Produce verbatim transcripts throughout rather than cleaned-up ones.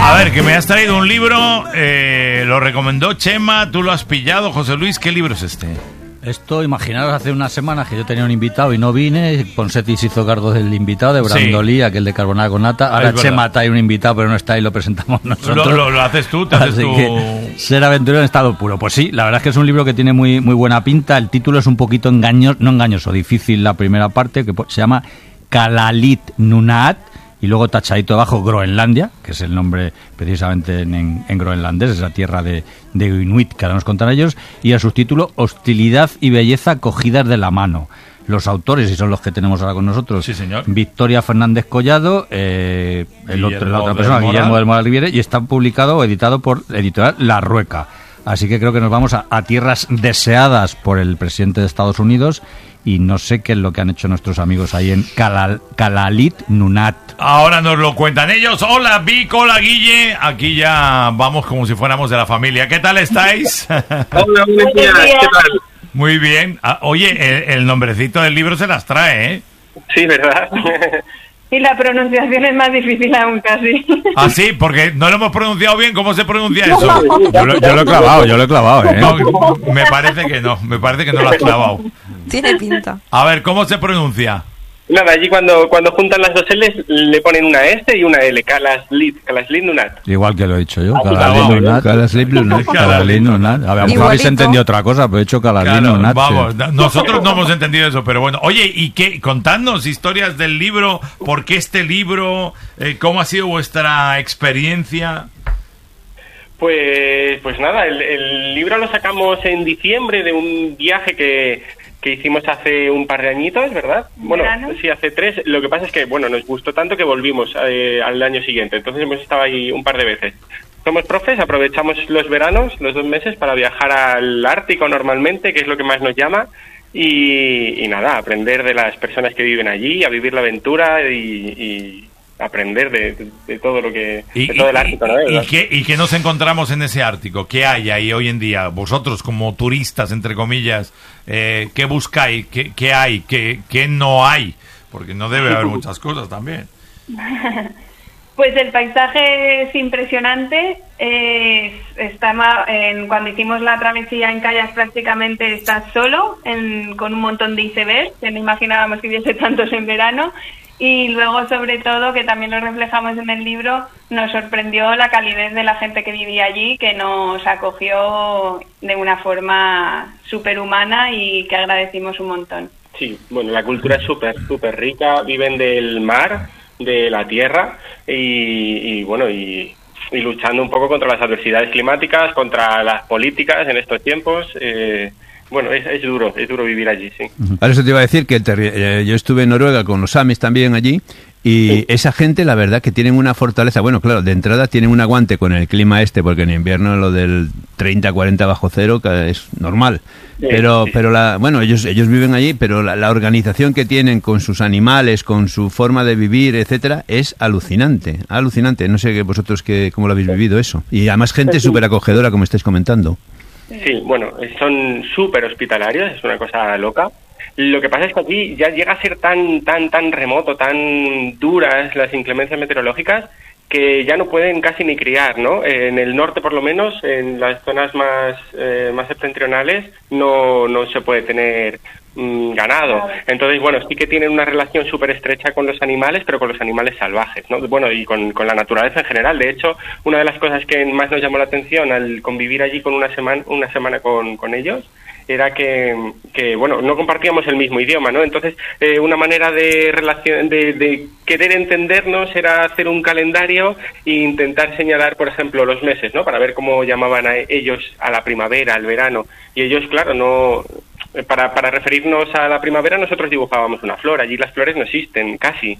A ver, que me has traído un libro, eh, lo recomendó Chema, tú lo has pillado, José Luis, ¿qué libro es este? Esto, imaginaros, hace unas semanas que yo tenía un invitado y no vine, Ponseti se hizo cargo del invitado, de Brandolí, sí. aquel de carbonada con nata, ahora Chema trae un invitado pero no está y lo presentamos nosotros. Lo, lo, lo haces tú, te haces Así tú... que, Ser aventurero en estado puro. Pues sí, la verdad es que es un libro que tiene muy, muy buena pinta, el título es un poquito engañoso, no engañoso, difícil la primera parte, que se llama Kalalit Nunaat, y luego tachadito abajo Groenlandia, que es el nombre precisamente en, en groenlandés, es la tierra de, de Inuit, que ahora nos contarán ellos, y el subtítulo Hostilidad y belleza cogidas de la mano. Los autores, y son los que tenemos ahora con nosotros, sí, señor. Victoria Fernández Collado, eh, el otro, la otra persona, del Guillermo del Moral Riviere, y está publicado o editado por Editorial La Rueca. Así que creo que nos vamos a, a tierras deseadas por el presidente de Estados Unidos, y no sé qué es lo que han hecho nuestros amigos ahí en Kalal, Kalalit Nunaat. Ahora nos lo cuentan ellos. Hola Vic, hola Guille, aquí ya vamos como si fuéramos de la familia. ¿Qué tal estáis? Hola, buenos días, ¿qué tal? Muy bien. Ah, oye, el, el nombrecito del libro se las trae, ¿eh? Sí, ¿verdad? Y la pronunciación es más difícil aún casi. Ah, sí, porque no lo hemos pronunciado bien. ¿Cómo se pronuncia eso? Yo lo, yo lo he clavado, yo lo he clavado, ¿eh? No, me parece que no, me parece que no lo has clavado. Tiene pinta. A ver, ¿cómo se pronuncia? Nada, allí cuando cuando juntan las dos L's le ponen una S y una L, Kalaslit, Kalaslit Nunaat. Igual que lo he dicho yo, Ah, Kalalit claro, Nunaat, Kalalit Nunaat, Kalalit Nunaat. A ver, a lo mejor habéis entendido otra cosa, pero he hecho Kalalit Claro, Nunaat. vamos, Sí. nosotros no hemos entendido eso, pero bueno. Oye, ¿y qué? Contadnos historias del libro, ¿por qué este libro? Eh, ¿Cómo ha sido vuestra experiencia? Pues pues nada, el, el libro lo sacamos en diciembre de un viaje que... que hicimos hace un par de añitos, ¿verdad? Bueno, ¿Verano? sí, hace tres. Lo que pasa es que, bueno, nos gustó tanto que volvimos eh, al año siguiente. Entonces hemos estado ahí un par de veces. Somos profes, aprovechamos los veranos, los dos meses, para viajar al Ártico normalmente, que es lo que más nos llama. Y, y nada, aprender de las personas que viven allí, a vivir la aventura y... y aprender de, de, de todo lo que ¿Y, de todo el Ártico, ¿no? y, y, qué, ¿Y qué nos encontramos en ese Ártico? ¿Qué hay ahí hoy en día? Vosotros, como turistas, entre comillas, eh, ¿qué buscáis? ¿Qué, qué hay? ¿Qué, ¿Qué no hay? Porque no debe haber muchas cosas también. Pues el paisaje es impresionante. Eh, está ma- en, cuando hicimos la travesía en kayak prácticamente estás solo, en, con un montón de icebergs, que no imaginábamos que hubiese tantos en verano. Y luego, sobre todo, que también lo reflejamos en el libro, nos sorprendió la calidez de la gente que vivía allí, que nos acogió de una forma superhumana y que agradecimos un montón. Sí, bueno, la cultura es súper, súper rica, viven del mar, de la tierra y, y bueno, y, y luchando un poco contra las adversidades climáticas, contra las políticas en estos tiempos. Eh, bueno, es, es duro, es duro vivir allí, sí. Ahora eso te iba a decir que el terri- eh, yo estuve en Noruega con los samis también allí. Y sí. Esa gente, la verdad, que tienen una fortaleza. Bueno, claro, de entrada tienen un aguante con el clima este, porque en invierno lo del treinta, cuarenta bajo cero es normal. Sí, pero, sí. pero la, bueno, ellos ellos viven allí, pero la, la organización que tienen con sus animales, con su forma de vivir, etcétera, es alucinante, alucinante. No sé vosotros que, cómo lo habéis vivido eso. Y además gente súper acogedora, como estáis comentando. Sí, bueno, son súper hospitalarios, es una cosa loca. Lo que pasa es que aquí ya llega a ser tan, tan, tan remoto, tan duras las inclemencias meteorológicas que ya no pueden casi ni criar, ¿no? En el norte, por lo menos, en las zonas más eh, más septentrionales, no, no se puede tener mmm, ganado. Entonces, bueno, sí que tienen una relación súper estrecha con los animales, pero con los animales salvajes, ¿no? Bueno, y con, con la naturaleza en general. De hecho, una de las cosas que más nos llamó la atención al convivir allí con una semana, una semana con, con ellos, era que, que, bueno, no compartíamos el mismo idioma, ¿no? Entonces, eh, una manera de, relacion- de, de querer entendernos era hacer un calendario e intentar señalar, por ejemplo, los meses, ¿no? Para ver cómo llamaban a ellos a la primavera, al verano. Y ellos, claro, no... Para, para referirnos a la primavera nosotros dibujábamos una flor, allí las flores no existen casi.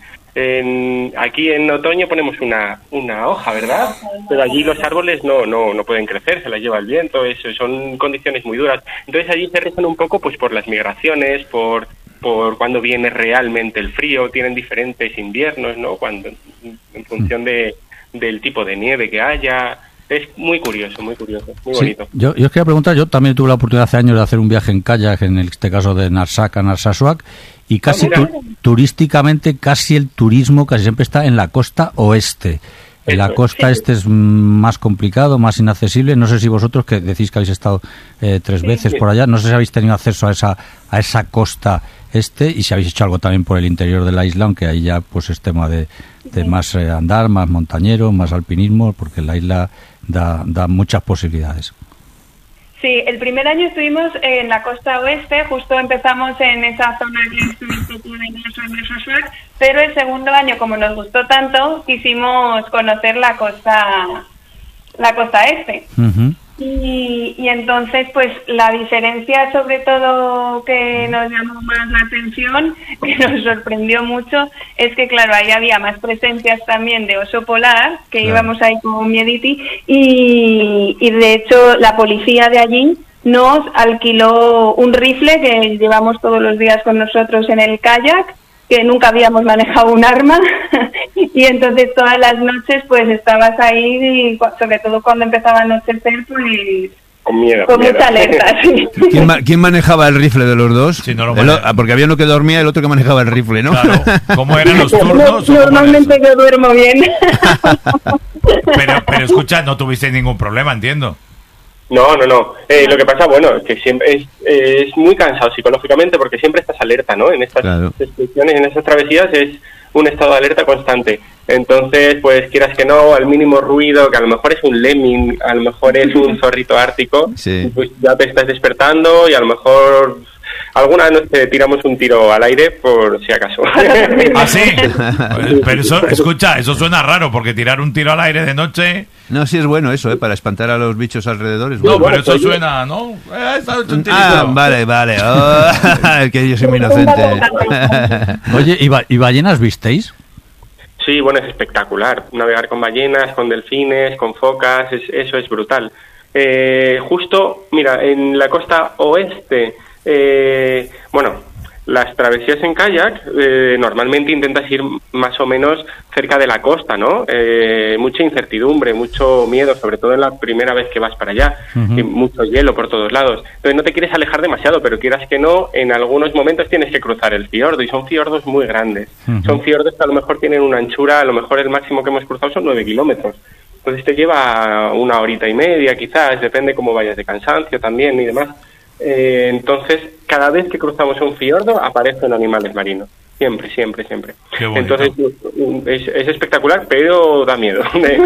En, aquí en otoño ponemos una una hoja, ¿verdad? Pero allí los árboles no no no pueden crecer, se las lleva el viento, eso, son condiciones muy duras. Entonces allí se rezan un poco pues por las migraciones, por por cuando viene realmente el frío, tienen diferentes inviernos, ¿no? Cuando en función de del tipo de nieve que haya. Es muy curioso, muy curioso, muy sí, bonito. Yo, yo os quería preguntar, yo también tuve la oportunidad hace años de hacer un viaje en kayak, en este caso de Narsaq a Narsarsuaq, y casi tu, turísticamente, casi el turismo casi siempre está en la costa oeste. En la costa sí. este es más complicado, más inaccesible. No sé si vosotros, que decís que habéis estado eh, tres sí, veces sí. por allá, no sé si habéis tenido acceso a esa a esa costa este y si habéis hecho algo también por el interior de la isla, aunque ahí ya pues es tema de, de más eh, andar, más montañero, más alpinismo, porque la isla da, da muchas posibilidades. Sí, el primer año estuvimos en la costa oeste, justo empezamos en esa zona que estuviste tú en Sosuac, pero el segundo año, como nos gustó tanto, quisimos conocer la costa, la costa este. Uh-huh. Y, y entonces, pues la diferencia, sobre todo que nos llamó más la atención, que nos sorprendió mucho, es que, claro, ahí había más presencias también de oso polar, que claro. íbamos ahí con Miediti, y, y de hecho la policía de allí nos alquiló un rifle que llevamos todos los días con nosotros en el kayak, que nunca habíamos manejado un arma y entonces todas las noches pues estabas ahí y sobre todo cuando empezaba a anochecer pues con miedo, con miedo. mucha alerta. Sí. ¿Quién, ma- ¿Quién manejaba el rifle de los dos? Sí, no lo el o- porque había uno que dormía y el otro que manejaba el rifle, ¿no? Claro. ¿Cómo eran los turnos? No, normalmente yo duermo bien. Pero, pero escucha, no tuviste ningún problema, entiendo. No, no, no. Eh, lo que pasa, bueno, es que siempre es, eh, es muy cansado psicológicamente porque siempre estás alerta, ¿no? En estas claro. excursiones, en estas travesías es un estado de alerta constante. Entonces, pues quieras que no, al mínimo ruido, que a lo mejor es un lemming, a lo mejor es un zorrito ártico, sí. pues ya te estás despertando y a lo mejor alguna noche tiramos un tiro al aire por si acaso. ¿Ah, sí? Pero eso, escucha, eso suena raro porque tirar un tiro al aire de noche... No, sí es bueno eso, ¿eh? Para espantar a los bichos alrededor. Es no, bueno. pero eso suena, ¿no? Eh, ah, vale, vale. Oh, que yo soy muy inocente. Oye, ¿y, ba- ¿y ballenas visteis? Sí, bueno, es espectacular. Navegar con ballenas, con delfines, con focas, es, eso es brutal. Eh, justo, mira, en la costa oeste, eh, bueno, las travesías en kayak, eh, normalmente intentas ir más o menos cerca de la costa, ¿no? Eh, mucha incertidumbre, mucho miedo, sobre todo en la primera vez que vas para allá, uh-huh. y mucho hielo por todos lados. Entonces no te quieres alejar demasiado, pero quieras que no, en algunos momentos tienes que cruzar el fiordo, y son fiordos muy grandes. Uh-huh. Son fiordos que a lo mejor tienen una anchura, a lo mejor el máximo que hemos cruzado son nueve kilómetros. Entonces te lleva una horita y media, quizás, depende cómo vayas de cansancio también y demás. Eh, entonces, cada vez que cruzamos un fiordo aparecen animales marinos. Siempre, siempre, siempre. Entonces, es, es espectacular, pero da miedo.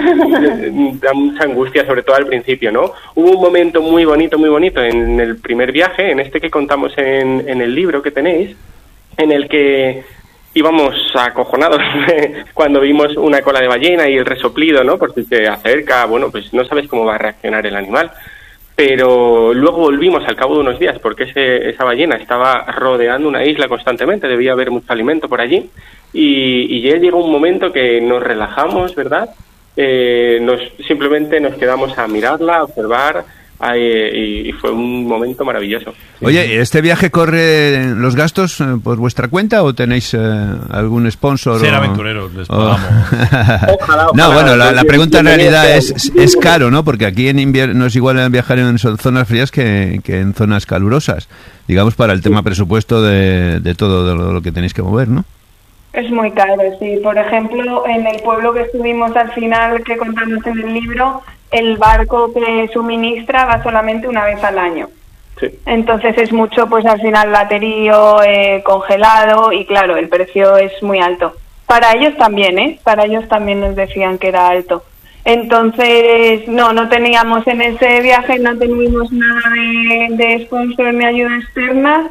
Da mucha angustia, sobre todo al principio, ¿no? Hubo un momento muy bonito, muy bonito en el primer viaje, en este que contamos en, en el libro que tenéis, en el que íbamos acojonados cuando vimos una cola de ballena y el resoplido, ¿no? Porque se acerca, bueno, pues no sabes cómo va a reaccionar el animal. Pero luego volvimos al cabo de unos días porque ese, esa ballena estaba rodeando una isla constantemente, debía haber mucho alimento por allí y, y ya llegó un momento que nos relajamos, ¿verdad? Eh, nos simplemente nos quedamos a mirarla, a observar eh, y, y fue un momento maravilloso. Oye, ¿este viaje corre los gastos eh, por vuestra cuenta o tenéis eh, algún sponsor? Ser o, aventureros, les o... pagamos. Ojalá, ojalá, no, bueno, la, la pregunta en realidad es, es, es caro, ¿no? Porque aquí en invierno no es igual viajar en zonas frías que, que en zonas calurosas, digamos, para el tema presupuesto de, de todo de lo, lo que tenéis que mover, ¿no? Es muy caro, sí. Por ejemplo, en el pueblo que estuvimos al final, que contamos en el libro, el barco que suministra va solamente una vez al año. Sí. Entonces es mucho, pues al final baterío, eh, congelado y claro, el precio es muy alto. Para ellos también, ¿eh? Para ellos también nos decían que era alto. Entonces, no, no teníamos en ese viaje, no tuvimos nada de, de sponsor ni ayuda externa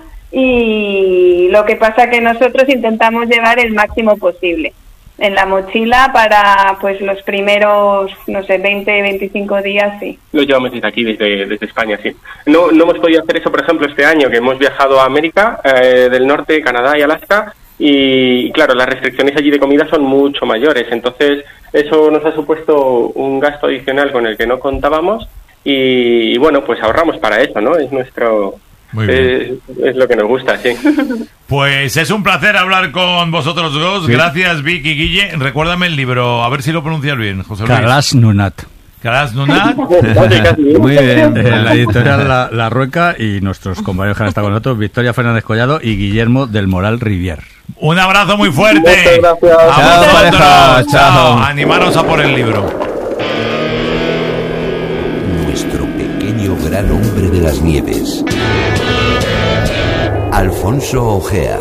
y lo que pasa que nosotros intentamos llevar el máximo posible en la mochila para pues los primeros, no sé, veinte, veinticinco días, sí. Lo llevamos desde aquí, desde, desde España, sí. No, no hemos podido hacer eso, por ejemplo, este año, que hemos viajado a América eh, del Norte, Canadá y Alaska, y claro, las restricciones allí de comida son mucho mayores, entonces eso nos ha supuesto un gasto adicional con el que no contábamos, y, y bueno, pues ahorramos para eso, ¿no? Es nuestro... Muy bien. Es, es lo que nos gusta, sí. Pues es un placer hablar con vosotros dos. Sí. Gracias, Vic y Guille. Recuérdame el libro, a ver si lo pronuncias bien, José Luis. Kalas Nunat. Calas Nunat. Muy bien. Eh, la editorial la, la Rueca y nuestros compañeros que han estado con nosotros, Victoria Fernández Collado y Guillermo del Moral Rivier. Un abrazo muy fuerte. Muchas gracias. A Chao, vosotros. pareja. Chao. Animaros a por el libro. Nuestro pequeño gran hombre de las nieves. Alfonso Ojea.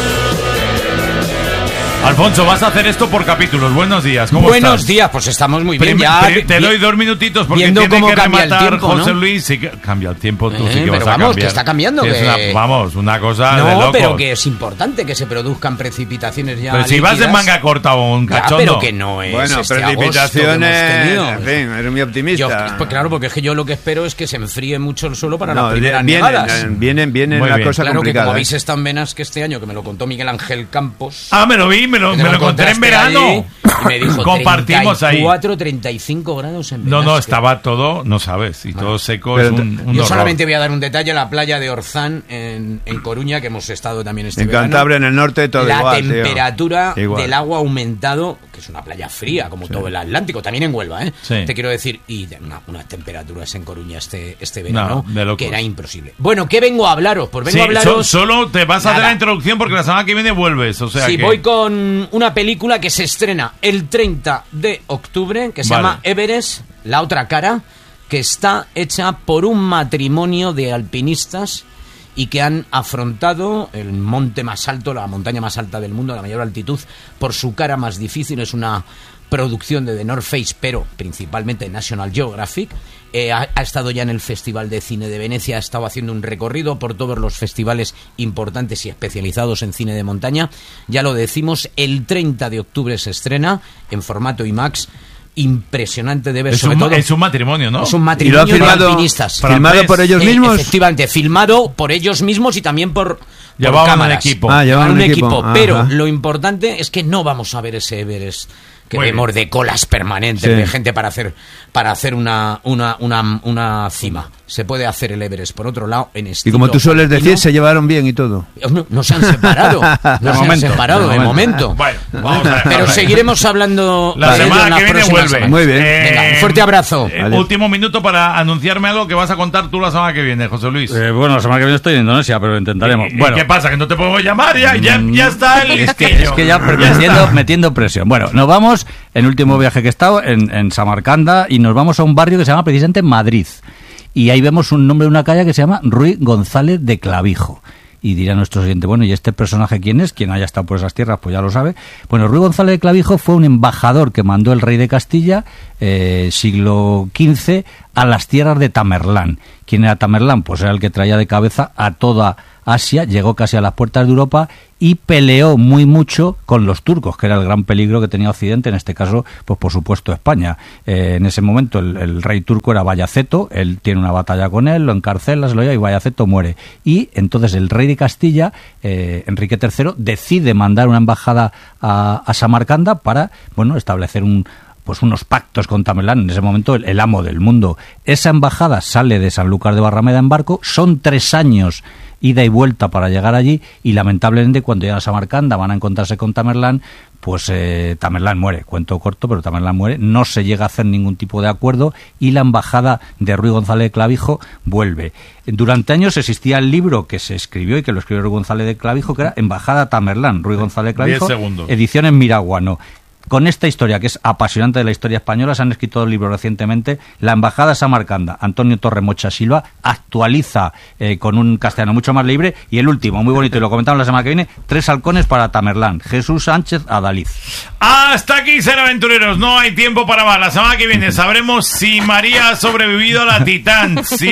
Alfonso, vas a hacer esto por capítulos. Buenos días, ¿cómo Buenos estás? días, pues estamos muy bien. Prim- Ya, te, te doy dos minutitos porque viendo tiene cómo que cambia el rematar tiempo, José ¿no? Luis. Sí que cambia el tiempo, tú Eh, sí que pero vas a vamos, cambiar. que está cambiando, Es que- una- vamos, una cosa de No, locos. pero que es importante que se produzcan precipitaciones ya. Pero si vas en líquidas. manga corta o un Ya, cachondo. pero que no es Bueno, este agosto que precipitaciones. hemos tenido. En fin, eres muy Yo, optimista. pues claro, porque es que yo lo que espero es que se enfríe mucho el suelo para No, las primeras vienen, nevadas. vienen, vienen Muy la bien. cosa Claro que complicada. como ¿eh? habéis estado en Venas que este año, que me lo contó Miguel Ángel Campos. Ah, me lo vi, me lo, que me te lo encontré en encontraste verano. allí, y me dijo Compartimos ahí. treinta y cuatro, treinta y cinco grados en No, Venas. no, que- estaba todo, no sabes, y todo seco, Pero es te- un, un Yo horror. solamente voy a dar un detalle, la playa de Orzán en, en Coruña, que hemos estado también este En verano. Cantabria, en el norte, todo la igual, tío. temperatura Igual. del agua ha aumentado, que es una playa fría, como todo el Atlántico, también en Huelva, ¿eh? Sí. Te quiero decir, y de una- unas temperaturas en Coruña este, este verano, No, de locos. que era imposible. Bueno, ¿qué vengo a hablaros? Pues vengo Sí, a hablaros... so- solo te vas a hacer Nada. la introducción porque la semana que viene vuelves, o sea Sí, que... voy con una película que se estrena el treinta de octubre, que se Vale. llama Everest, la otra cara, que está hecha por un matrimonio de alpinistas y que han afrontado el monte más alto, la montaña más alta del mundo, a la mayor altitud, por su cara más difícil. Es una producción de The North Face, pero principalmente National Geographic. Eh, ha, ha estado ya en el Festival de Cine de Venecia, ha estado haciendo un recorrido por todos los festivales importantes y especializados en cine de montaña. Ya lo decimos, el treinta de octubre se estrena en formato IMAX. Impresionante de ver, Es sobre un, todo. es un matrimonio, ¿no? Es un ¿Y lo matrimonio ha firmado, de alpinistas. filmado por ellos Eh, mismos? efectivamente, filmado por ellos mismos y también por, por Llevaban un cámaras. equipo. Ah, llevaban un un equipo. equipo. Pero Ajá. lo importante es que no vamos a ver ese Everest que Muy vemos bien. de colas permanentes, Sí. de gente para hacer para hacer una, una, una, una cima. Se puede hacer el Everest, por otro lado, en Y estilo como tú sueles alpino. decir, se llevaron bien y todo. No, no se han separado. No se han momento, separado, de de momento. Bueno, vamos a ver. Pero seguiremos hablando La de ello en semana las que viene próximas vuelve. semanas. Muy bien. Venga, un fuerte abrazo. eh, Vale. Último minuto para anunciarme algo que vas a contar tú la semana que viene, José Luis. Eh, bueno, la semana que viene estoy en Indonesia, pero lo intentaremos. ¿Y- y Bueno, ¿Qué pasa? ¿Que no te puedo llamar? Ya, ya, ya está el es que, listillo. es que ya Ya metiendo, está. metiendo presión. Bueno, nos vamos, en el último viaje que he estado, en, en Samarcanda, y nos vamos a un barrio que se llama precisamente Madrid. Y ahí vemos un nombre de una calle que se llama Ruy González de Clavijo. Y dirá nuestro siguiente, bueno, ¿y este personaje quién es? Quien haya estado por esas tierras, pues ya lo sabe. Bueno, Ruy González de Clavijo fue un embajador que mandó el rey de Castilla, eh, siglo quince, a las tierras de Tamerlán. ¿Quién era Tamerlán? Pues era el que traía de cabeza a toda Asia, llegó casi a las puertas de Europa y peleó muy mucho con los turcos, que era el gran peligro que tenía Occidente, en este caso, pues por supuesto España. Eh, en ese momento el, el rey turco era Bayaceto, él tiene una batalla con él, lo encarcela, se lo lleva y Bayaceto muere. Y entonces el rey de Castilla, eh, Enrique tercero, decide mandar una embajada a, a Samarcanda para, bueno, establecer un pues unos pactos con Tamerlán, en ese momento el, el amo del mundo. Esa embajada sale de Sanlúcar de Barrameda en barco, son tres años ida y vuelta para llegar allí, y lamentablemente cuando llegan a Samarcanda van a encontrarse con Tamerlán, pues eh, Tamerlán muere, cuento corto, pero Tamerlán muere, no se llega a hacer ningún tipo de acuerdo y la embajada de Ruy González de Clavijo vuelve. Durante años existía el libro que se escribió y que lo escribió Ruy González de Clavijo, que era Embajada Tamerlán, Ruy González de Clavijo, Diez segundos. edición en Miraguano. Con esta historia, que es apasionante de la historia española, se han escrito dos libros recientemente. La Embajada de Samarcanda, Antonio Torremocha Silva, actualiza eh, con un castellano mucho más libre. Y el último, muy bonito, y lo comentamos la semana que viene, Tres halcones para Tamerlán, Jesús Sánchez Adaliz. Hasta aquí, ser aventureros. No hay tiempo para más. La semana que viene sabremos si María ha sobrevivido a la Titán, si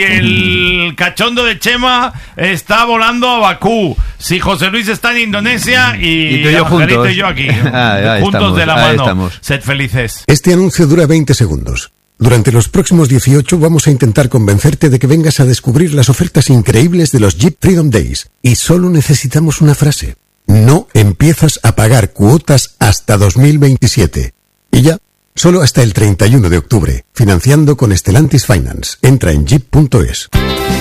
el cachondo de Chema está volando a Bakú, si José Luis está en Indonesia y, Y tú y yo Angelito juntos. y yo aquí. Ah, ahí juntos estamos, de la ahí mano. estamos. Sed felices. Este anuncio dura veinte segundos. Durante los próximos dieciocho vamos a intentar convencerte de que vengas a descubrir las ofertas increíbles de los Jeep Freedom Days. Y solo necesitamos una frase. No empiezas a pagar cuotas hasta dos mil veintisiete. Y ya, solo hasta el treinta y uno de octubre. Financiando con Stellantis Finance. Entra en jeep punto es.